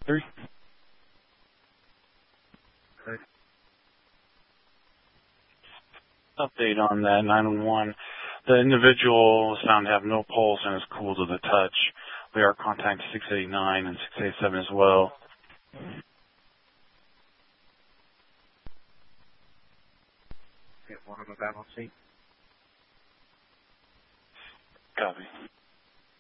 3. Okay. Update on that 911. The individual is found to have no pulse and is cool to the touch. We are contacting 689 and 687 as well. Get one of them back on scene. Copy.